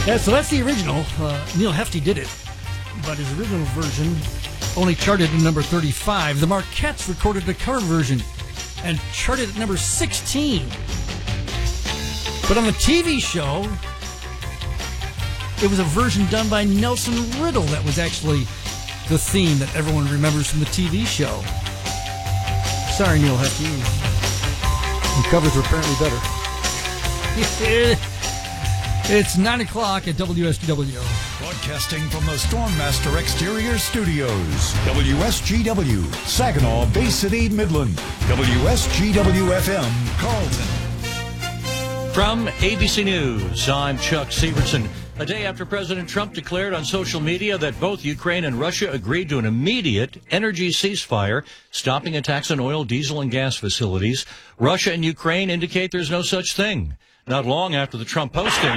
Yeah, so that's the original. Neil Hefti did it, but his original version only charted at number 35. The Marquettes recorded the cover version and charted at number 16. But on the TV show, it was a version done by Nelson Riddle that was actually the theme that everyone remembers from the TV show. Sorry, Neil Hefti. Your covers were apparently better. It's 9 o'clock at WSGW. Broadcasting from the Stormmaster Exterior Studios. WSGW, Saginaw, Bay City, Midland. WSGW-FM, Carlton. From ABC News, I'm Chuck Severson. A day after President Trump declared on social media that both Ukraine and Russia agreed to an immediate energy ceasefire, stopping attacks on oil, diesel, and gas facilities, Russia and Ukraine indicate there's no such thing. Not long after the Trump posting,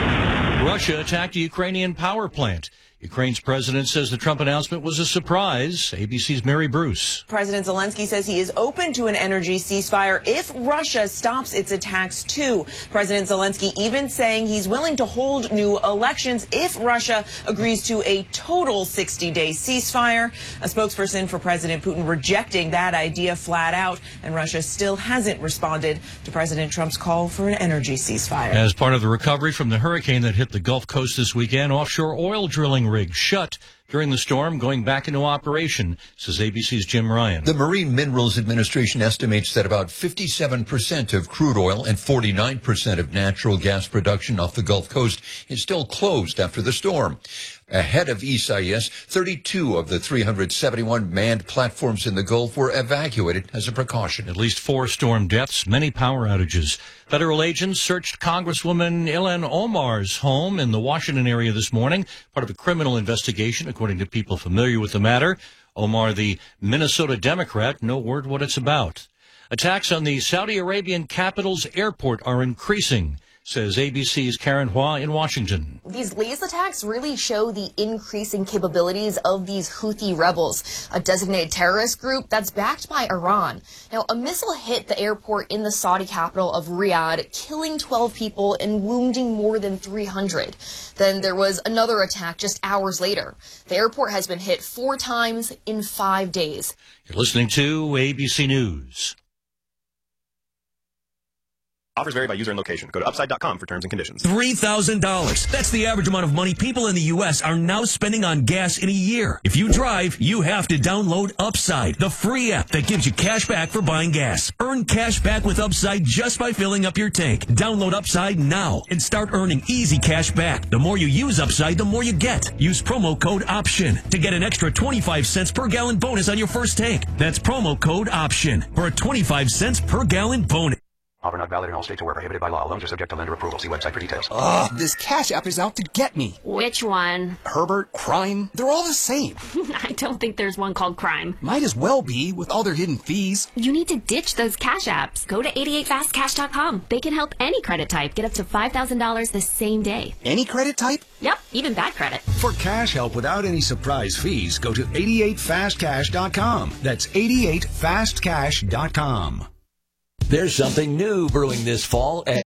Russia attacked a Ukrainian power plant. Ukraine's president says the Trump announcement was a surprise. ABC's Mary Bruce. President Zelensky says he is open to an energy ceasefire if Russia stops its attacks too. President Zelensky even saying he's willing to hold new elections if Russia agrees to a total 60-day ceasefire. A spokesperson for President Putin rejecting that idea flat out, and Russia still hasn't responded to President Trump's call for an energy ceasefire. As part of the recovery from the hurricane that hit the Gulf Coast this weekend, offshore oil drilling rigs shut during the storm, going back into operation, says ABC's Jim Ryan. The Marine Minerals Administration estimates that about 57% of crude oil and 49% of natural gas production off the Gulf Coast is still closed after the storm. Ahead of Isaias, 32 of the 371 manned platforms in the Gulf were evacuated as a precaution. At least 4 storm deaths, many power outages. Federal agents searched Congresswoman Ilhan Omar's home in the Washington area this morning, part of a criminal investigation, according to people familiar with the matter. Omar, the Minnesota Democrat, no word what it's about. Attacks on the Saudi Arabian capital's airport are increasing, says ABC's Karen Hua in Washington. These latest attacks really show the increasing capabilities of these Houthi rebels, a designated terrorist group that's backed by Iran. Now, a missile hit the airport in the Saudi capital of Riyadh, killing 12 people and wounding more than 300. Then there was another attack just hours later. The airport has been hit 4 times in 5 days. You're listening to ABC News. Offers vary by user and location. Go to upside.com for terms and conditions. $3,000. That's the average amount of money people in the U.S. are now spending on gas in a year. If you drive, you have to download Upside, the free app that gives you cash back for buying gas. Earn cash back with Upside just by filling up your tank. Download Upside now and start earning easy cash back. The more you use Upside, the more you get. Use promo code OPTION to get an extra 25 cents per gallon bonus on your first tank. That's promo code OPTION for a 25 cents per gallon bonus. Offer not valid in all states or where prohibited by law. Loans are subject to lender approval. See website for details. This Cash App is out to get me. Which one? Herbert, Crime, they're all the same. I don't think there's one called Crime. Might as well be with all their hidden fees. You need to ditch those Cash Apps. Go to 88fastcash.com. They can help any credit type get up to $5,000 the same day. Any credit type? Yep, even bad credit. For cash help without any surprise fees, go to 88fastcash.com. That's 88fastcash.com. There's something new brewing this fall at...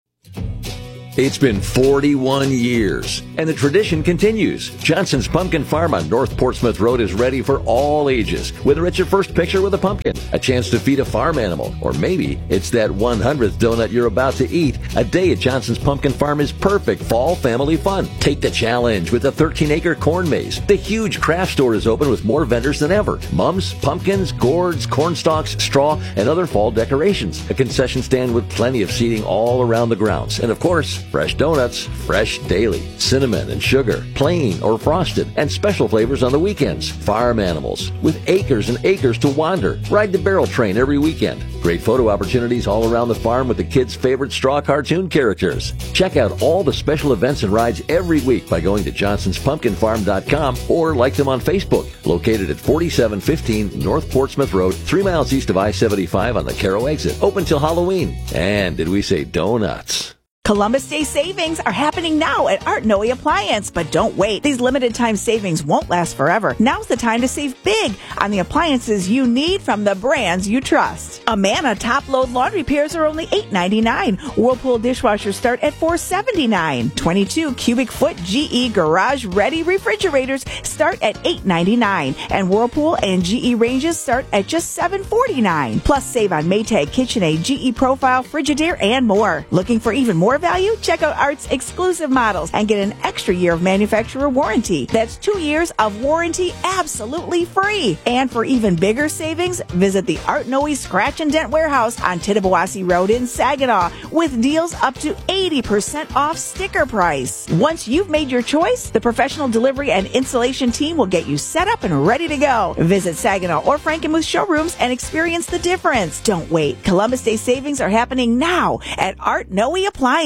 It's been 41 years, and the tradition continues. Johnson's Pumpkin Farm on North Portsmouth Road is ready for all ages. Whether it's your first picture with a pumpkin, a chance to feed a farm animal, or maybe it's that 100th donut you're about to eat, a day at Johnson's Pumpkin Farm is perfect fall family fun. Take the challenge with a 13-acre corn maze. The huge craft store is open with more vendors than ever. Mums, pumpkins, gourds, corn stalks, straw, and other fall decorations. A concession stand with plenty of seating all around the grounds. And of course, fresh donuts, fresh daily, cinnamon and sugar, plain or frosted, and special flavors on the weekends. Farm animals with acres and acres to wander. Ride the barrel train every weekend. Great photo opportunities all around the farm with the kids' favorite straw cartoon characters. Check out all the special events and rides every week by going to johnsonspumpkinfarm.com or like them on Facebook. Located at 4715 North Portsmouth Road, 3 miles east of I-75 on the Carroll exit. Open till Halloween. And did we say donuts? Columbus Day savings are happening now at Art Noe Appliance, but don't wait. These limited time savings won't last forever. Now's the time to save big on the appliances you need from the brands you trust. Amana top load laundry pairs are only $8.99. Whirlpool dishwashers start at $4.79. 22 cubic foot GE garage ready refrigerators start at $8.99. And Whirlpool and GE ranges start at just $7.49. Plus save on Maytag, KitchenAid, GE Profile, Frigidaire, and more. Looking for even more value? Check out Art's exclusive models and get an extra year of manufacturer warranty. That's 2 years of warranty absolutely free. And for even bigger savings, visit the Art Noe Scratch and Dent Warehouse on Tittabawassee Road in Saginaw with deals up to 80% off sticker price. Once you've made your choice, the professional delivery and installation team will get you set up and ready to go. Visit Saginaw or Frankenmuth showrooms and experience the difference. Don't wait. Columbus Day savings are happening now at Art Noe Appliance.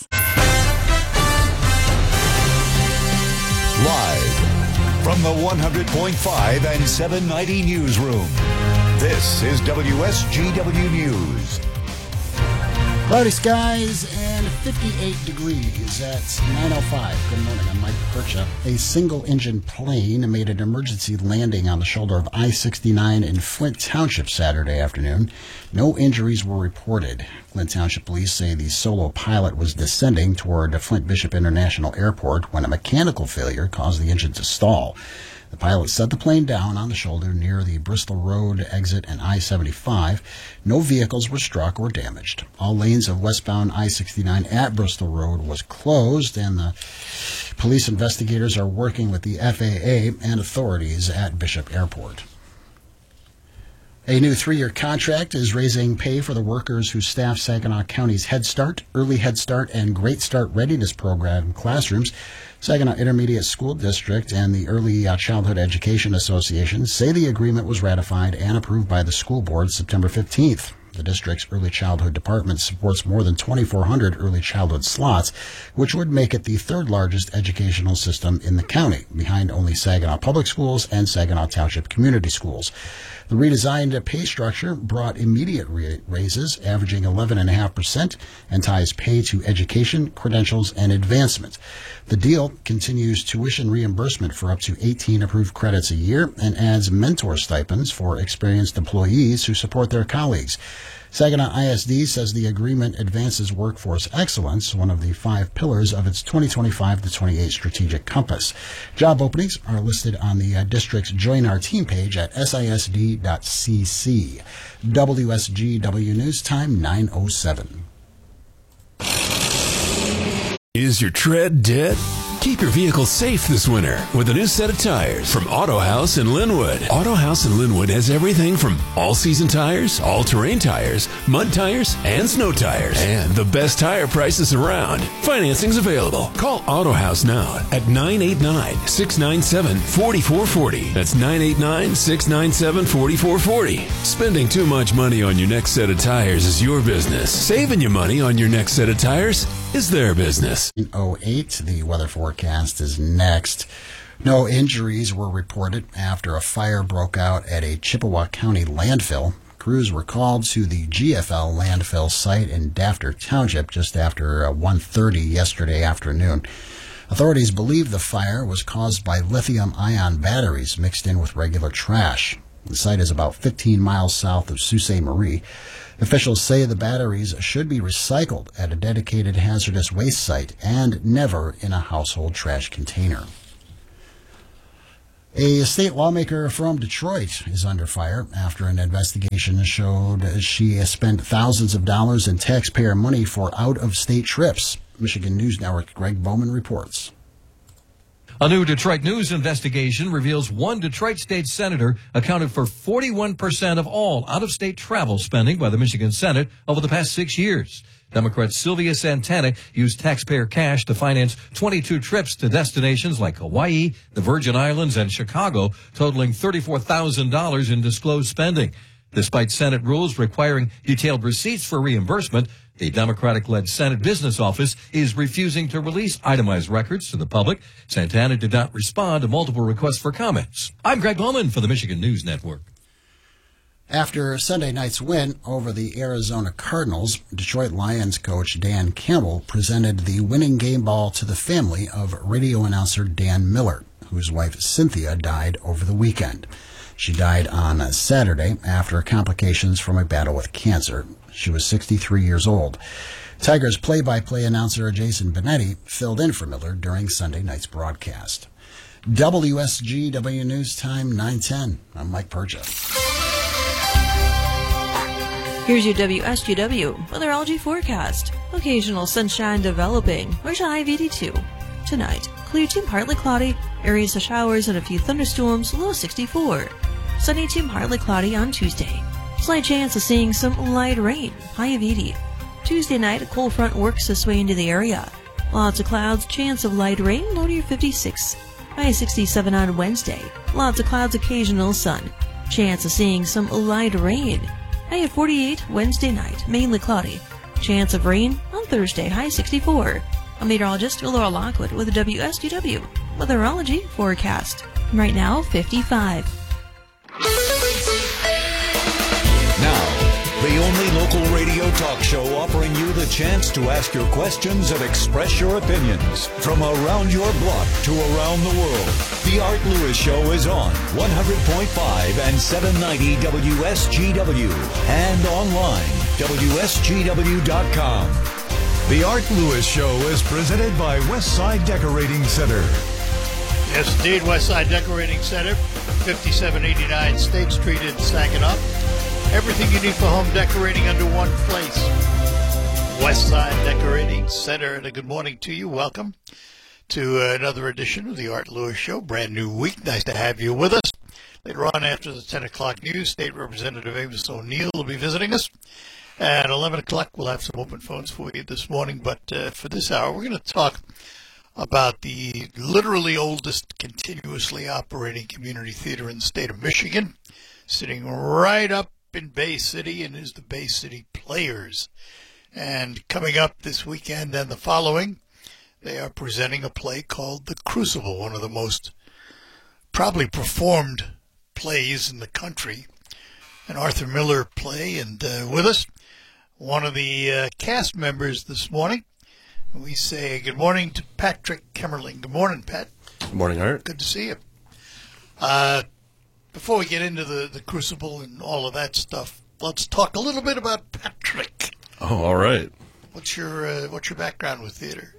Live from the 100.5 and 790 newsroom, this is WSGW News. Cloudy skies and 58 degrees at 9:05. Good morning, I'm Mike Percha. A single-engine plane made an emergency landing on the shoulder of I-69 in Flint Township Saturday afternoon. No injuries were reported. Flint Township police say the solo pilot was descending toward Flint Bishop International Airport when a mechanical failure caused the engine to stall. The pilot set the plane down on the shoulder near the Bristol Road exit and I-75. No vehicles were struck or damaged. All lanes of westbound I-69 at Bristol Road was closed, and the police investigators are working with the FAA and authorities at Bishop Airport. A new 3-year contract is raising pay for the workers who staff Saginaw County's Head Start, Early Head Start, and Great Start Readiness Program classrooms. Saginaw Intermediate School District and the Early Childhood Education Association say the agreement was ratified and approved by the school board September 15th. The district's early childhood department supports more than 2,400 early childhood slots, which would make it the third largest educational system in the county, behind only Saginaw Public Schools and Saginaw Township Community Schools. The redesigned pay structure brought immediate raises, averaging 11.5%, and ties pay to education, credentials, and advancement. The deal continues tuition reimbursement for up to 18 approved credits a year and adds mentor stipends for experienced employees who support their colleagues. Saginaw ISD says the agreement advances workforce excellence, one of the 5 pillars of its 2025 to 28 strategic compass. Job openings are listed on the district's Join Our Team page at sisd.cc. WSGW News Time 9:07. Is your tread dead? Keep your vehicle safe this winter with a new set of tires from Auto House in Linwood. Auto House in Linwood has everything from all-season tires, all-terrain tires, mud tires, and snow tires. And the best tire prices around. Financing's available. Call Auto House now at 989-697-4440. That's 989-697-4440. Spending too much money on your next set of tires is your business. Saving you money on your next set of tires is their business. 08, the weather forecast is next. No injuries were reported after a fire broke out at a Chippewa County landfill. Crews were called to the GFL landfill site in Dafter Township just after 1:30 yesterday afternoon. Authorities believe the fire was caused by lithium-ion batteries mixed in with regular trash. The site is about 15 miles south of Sault Ste. Marie. Officials say the batteries should be recycled at a dedicated hazardous waste site and never in a household trash container. A state lawmaker from Detroit is under fire after an investigation showed she has spent thousands of dollars in taxpayer money for out-of-state trips. Michigan News Network Greg Bowman reports. A new Detroit News investigation reveals one Detroit state senator accounted for 41% of all out-of-state travel spending by the Michigan Senate over the past 6 years. Democrat Sylvia Santana used taxpayer cash to finance 22 trips to destinations like Hawaii, the Virgin Islands, and Chicago, totaling $34,000 in disclosed spending. Despite Senate rules requiring detailed receipts for reimbursement, the Democratic-led Senate Business Office is refusing to release itemized records to the public. Santana did not respond to multiple requests for comments. I'm Greg Bowman for the Michigan News Network. After Sunday night's win over the Arizona Cardinals, Detroit Lions coach Dan Campbell presented the winning game ball to the family of radio announcer Dan Miller, whose wife Cynthia died over the weekend. She died on Saturday after complications from a battle with cancer. She was 63 years old. Tigers play-by-play announcer Jason Benetti filled in for Miller during Sunday night's broadcast. WSGW News Time 9:10. I'm Mike Percha. Here's your WSGW weatherology forecast. Occasional sunshine developing. Where's your high of 82? Tonight, clear to partly cloudy, areas of showers and a few thunderstorms, low 64. Sunny to partly cloudy on Tuesday. Slight chance of seeing some light rain, high of 80. Tuesday night, a cold front works its way into the area. Lots of clouds, chance of light rain, low to your 56. High 67 on Wednesday. Lots of clouds, occasional sun. Chance of seeing some light rain. High at 48 Wednesday night, mainly cloudy. Chance of rain on Thursday, high 64. I'm meteorologist Laura Lockwood with the WSGW weatherology forecast. Right now, 55. Now, the only local radio talk show offering you the chance to ask your questions and express your opinions from around your block to around the world. The Art Lewis Show is on 100.5 and 790 WSGW and online, WSGW.com. The Art Lewis Show is presented by Westside Decorating Center. Yes, indeed, Westside Decorating Center, 5789 State Street in Saginaw. Everything you need for home decorating under one place. Westside Decorating Center. And a good morning to you. Welcome to another edition of the Art Lewis Show. Brand new week. Nice to have you with us. Later on after the 10 o'clock news, State Representative Amos O'Neill will be visiting us. At 11 o'clock, we'll have some open phones for you this morning. But for this hour, we're going to talk about the literally oldest continuously operating community theater in the state of Michigan, sitting right up in Bay City, and is the Bay City Players. And coming up this weekend and the following, they are presenting a play called The Crucible, one of the most probably performed plays in the country, an Arthur Miller play. And with us, one of the cast members this morning. We say good morning to Patrick Kemmerling. Good morning, Pat. Good morning, Art. Good to see you. Before we get into the Crucible and all of that stuff, let's talk a little bit about Patrick. Oh, all right. What's your background with theater?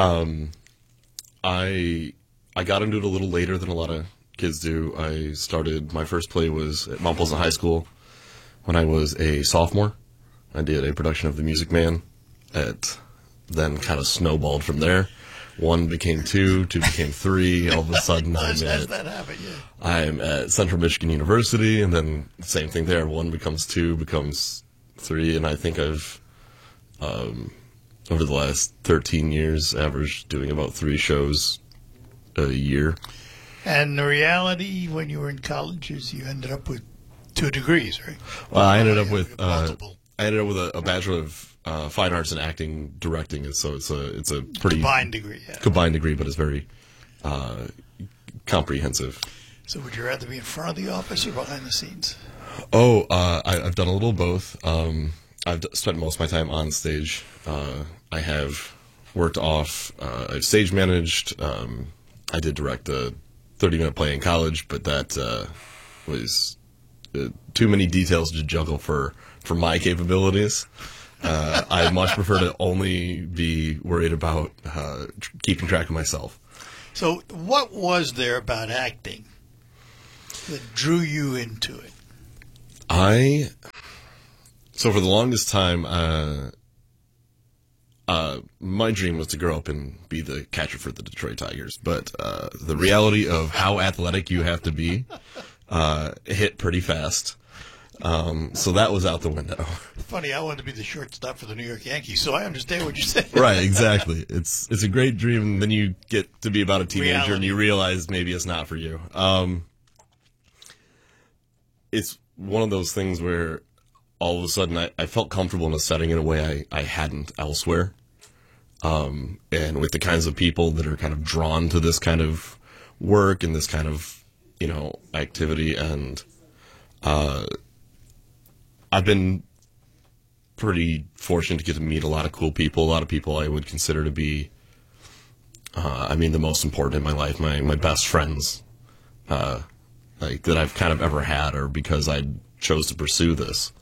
I got into it a little later than a lot of kids do. I started, my first play was at Mount Pleasant High School when I was a sophomore. I did a production of The Music Man. It then kind of snowballed from there. 1 became 2, 2 became 3. All of a sudden, I'm at Central Michigan University, and then same thing there. 1 becomes 2, becomes 3, and I think I've, over the last 13 years, averaged doing about 3 shows a year. And the reality, when you were in college, is you ended up with 2 degrees, right? Well, I ended up with a Bachelor of Fine Arts and Acting Directing, and so it's a pretty combined degree. Yeah. Combined degree, but it's very comprehensive. So, would you rather be in front of the office or behind the scenes? Oh, I've done a little of both. I've spent most of my time on stage. I have worked off. I've stage managed. I did direct a 30-minute play in college, but that was too many details to juggle for my capabilities. I much prefer to only be worried about keeping track of myself. So what was there about acting that drew you into it? So for the longest time, my dream was to grow up and be the catcher for the Detroit Tigers. But the reality of how athletic you have to be hit pretty fast. So that was out the window. Funny, I wanted to be the shortstop for the New York Yankees, so I understand what you're saying. Right, exactly. It's a great dream, and then you get to be about a teenager Reality. And you realize maybe it's not for you. It's one of those things where all of a sudden I felt comfortable in a setting in a way I hadn't elsewhere. And with the kinds of people that are kind of drawn to this kind of work and this kind of, activity, and I've been pretty fortunate to get to meet a lot of cool people, a lot of people I would consider to be, the most important in my life, my best friends, like that I've kind of ever had, or because I chose to pursue this.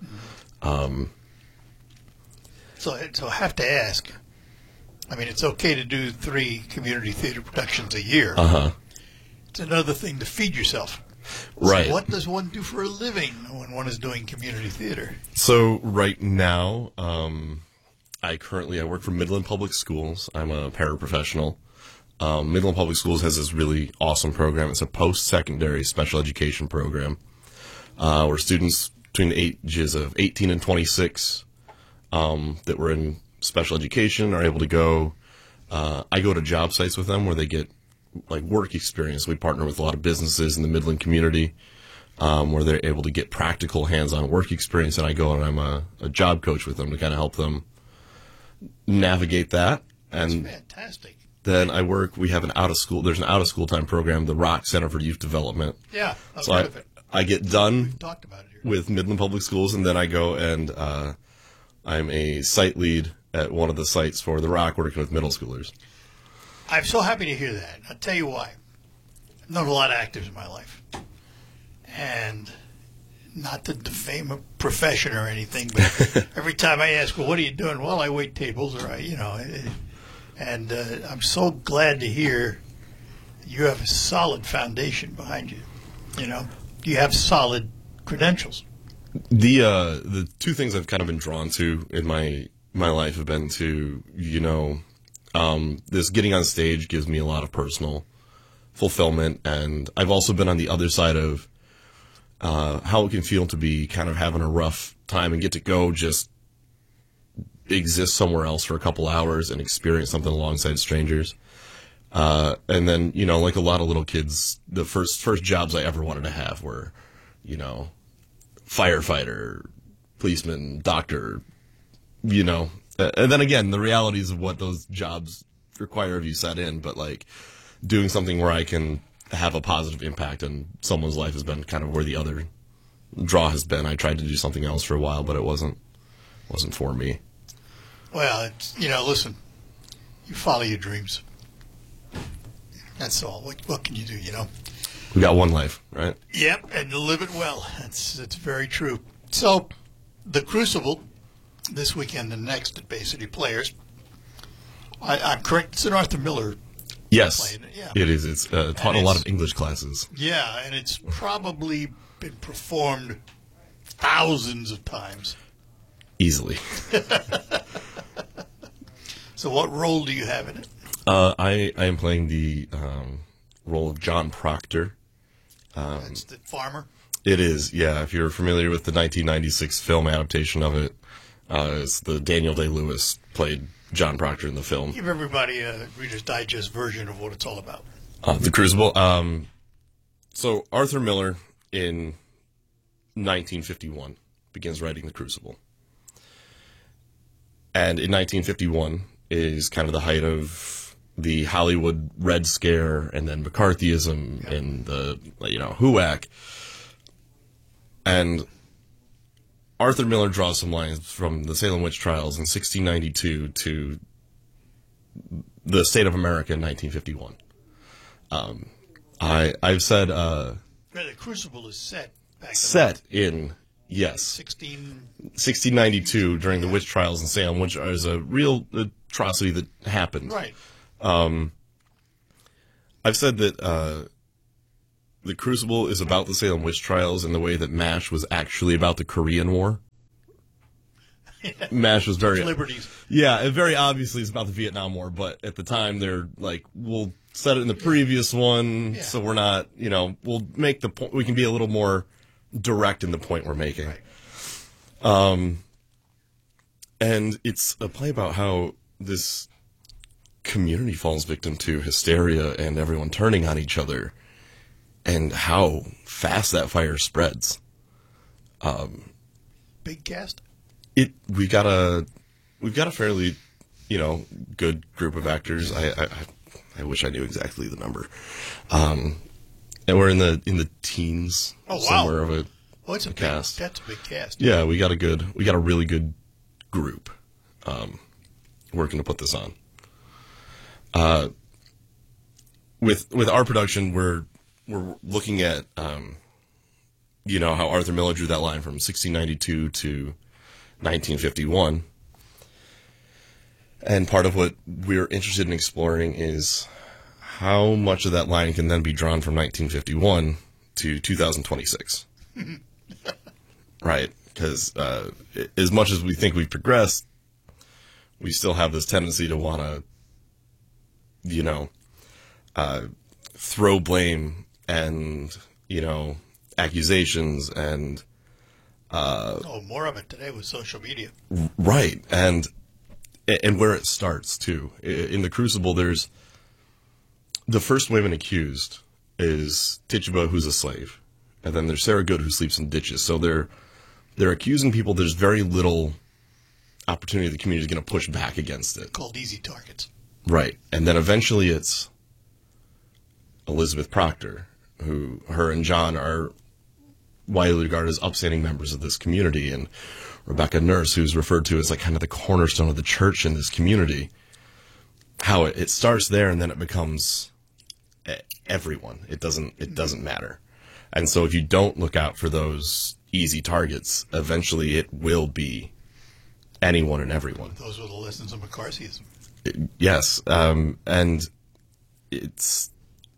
So I have to ask, I mean, it's okay to do 3 community theater productions a year. It's another thing to feed yourself. Right. So what does one do for a living when one is doing community theater? So right now, I work for Midland Public Schools. I'm a paraprofessional. Midland Public Schools has this really awesome program. It's a post-secondary special education program where students between the ages of 18 and 26 that were in special education are able to go. I go to job sites with them where they get like work experience. We partner with a lot of businesses in the Midland community where they're able to get practical hands-on work experience, and I go and I'm a job coach with them to kind of help them navigate that. And that's fantastic. Then we have there's an out-of-school time program, the Rock Center for Youth Development. Yeah, so I get done with Midland Public Schools, and then I go and I'm a site lead at one of the sites for the Rock, working with middle schoolers. I'm so happy to hear that. I'll tell you why. I've known a lot of actors in my life. And not to defame a profession or anything, but every time I ask, well, what are you doing? Well, I wait tables, or and I'm so glad to hear you have a solid foundation behind you. You have solid credentials. The 2 things I've kind of been drawn to in my life have been to, this getting on stage gives me a lot of personal fulfillment, and I've also been on the other side of how it can feel to be kind of having a rough time and get to go just exist somewhere else for a couple hours and experience something alongside strangers. And then, like a lot of little kids, the first jobs I ever wanted to have were, firefighter, policeman, doctor, and then again, the realities of what those jobs require of you set in, but like doing something where I can have a positive impact on someone's life has been kind of where the other draw has been. I tried to do something else for a while, but it wasn't for me. Well, listen, you follow your dreams. That's all. What can you do, We got one life, right? Yep, and to live it well. That's very true. So, the Crucible, this weekend and next at Bay City Players. I'm correct. It's an Arthur Miller. Yes, yeah. It is. It's taught a lot of English classes. Yeah, and it's probably been performed thousands of times. Easily. So what role do you have in it? I am playing the role of John Proctor. That's the farmer? It is, yeah. If you're familiar with the 1996 film adaptation of it, it's the Daniel Day-Lewis played John Proctor in the film. Give everybody a Reader's Digest version of what it's all about. The Crucible. So Arthur Miller in 1951 begins writing The Crucible. And in 1951 is kind of the height of the Hollywood Red Scare and then McCarthyism and the, HUAC. And Arthur Miller draws some lines from the Salem witch trials in 1692 to the state of America in 1951. I've said... the Crucible is set back in... Yes. 1692 during the witch trials in Salem, which is a real atrocity that happened. Right. I've said that the Crucible is about the Salem witch trials in the way that MASH was actually about the Korean War. MASH was very... Liberties. Yeah, it very obviously is about the Vietnam War, but at the time they're like, we'll set it in the previous one, so we're not, we'll make the point, we can be a little more direct in the point we're making. Right. And it's a play about how this community falls victim to hysteria and everyone turning on each other and how fast that fire spreads. Big cast? We've got a fairly, good group of actors. I wish I knew exactly the number. And we're in the teens. Oh, wow. Somewhere of it. Oh, it's a cast. That's a big cast. Yeah, we got a really good group working to put this on. With our production, we're looking at how Arthur Miller drew that line from 1692 to 1951. And part of what we're interested in exploring is how much of that line can then be drawn from 1951 to 2026. Right, because as much as we think we've progressed, we still have this tendency to want to, throw blame and, accusations and... more of it today with social media. Right, and where it starts, too. In the Crucible, there's... The first woman accused is Tituba, who's a slave. And then there's Sarah Good, who sleeps in ditches. So they're accusing people. There's very little opportunity the community is going to push back against it. Called easy targets. Right. And then eventually it's Elizabeth Proctor, who her and John are widely regarded as upstanding members of this community, and Rebecca Nurse, who's referred to as like kind of the cornerstone of the church in this community. How it starts there, and then it becomes everyone. It doesn't matter. And so if you don't look out for those easy targets, eventually it will be anyone and everyone. Those were the lessons of McCarthyism. Yes. And it's...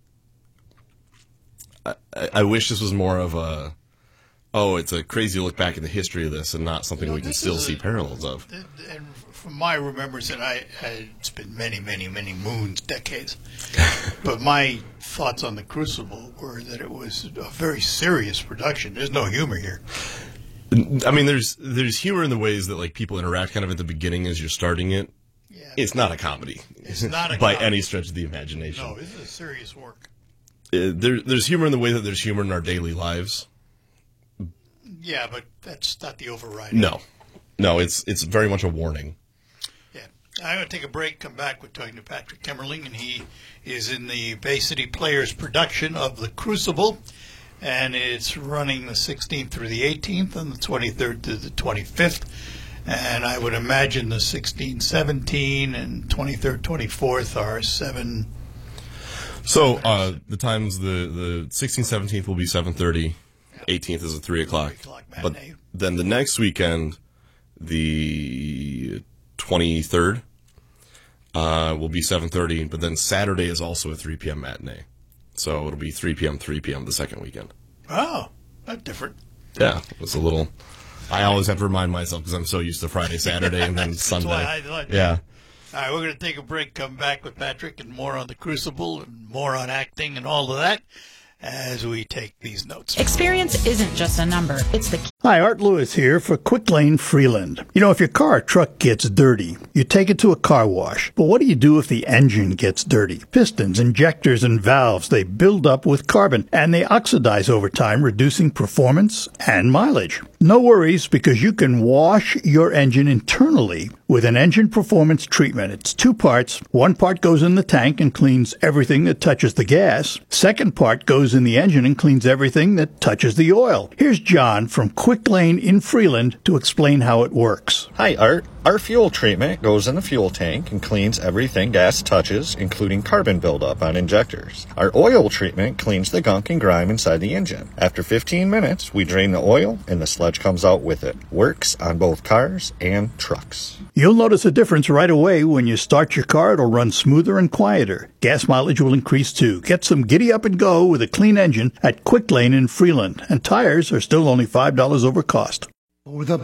I wish this was more of a... Oh, it's a crazy look back at the history of this and not something we can still see parallels of. And from my remembrance, and it's been many, many, many moons, decades, but my thoughts on The Crucible were that it was a very serious production. There's no humor here. I mean, there's humor in the ways that like people interact kind of at the beginning as you're starting it. Yeah. It's not a comedy. It's not a by comedy. any stretch of the imagination. No, this is serious work. There's humor in the way that there's humor in our daily lives. Yeah, but that's not the overriding. No, it's very much a warning. Yeah, I'm going to take a break. Come back with talking to Patrick Kimmerling, and he is in the Bay City Players production of The Crucible, and it's running the 16th through the 18th and the 23rd to the 25th. And I would imagine the 16th, 17th, and 23rd, 24th are 7. So the times the 16th, 17th will be 7:30. 18th is a 3 o'clock. But then the next weekend, the 23rd, will be 7:30. But then Saturday is also a 3 p.m. matinee. So it'll be 3 p.m., 3 p.m. the second weekend. Oh, that's different. Yeah, it's a little... I always have to remind myself because I'm so used to Friday, Saturday, and then Sunday. That's why I thought. Yeah. All right, we're going to take a break, come back with Patrick, and more on The Crucible, and more on acting and all of that as we take these notes. Experience isn't just a number, it's the key. Hi, Art Lewis here for Quick Lane Freeland. You know, if your car or truck gets dirty, you take it to a car wash. But what do you do if the engine gets dirty? Pistons, injectors, and valves, they build up with carbon, and they oxidize over time, reducing performance and mileage. No worries, because you can wash your engine internally with an engine performance treatment. It's 2 parts. 1 part goes in the tank and cleans everything that touches the gas. 2nd part goes in the engine and cleans everything that touches the oil. Here's John from Quick Lane in Freeland to explain how it works. Hi, Art. Our fuel treatment goes in the fuel tank and cleans everything gas touches, including carbon buildup on injectors. Our oil treatment cleans the gunk and grime inside the engine. After 15 minutes, we drain the oil and the sludge comes out with it. Works on both cars and trucks. You'll notice a difference right away. When you start your car, it'll run smoother and quieter. Gas mileage will increase too. Get some giddy up and go with a clean engine at Quick Lane in Freeland. And tires are still only $5 over cost. With a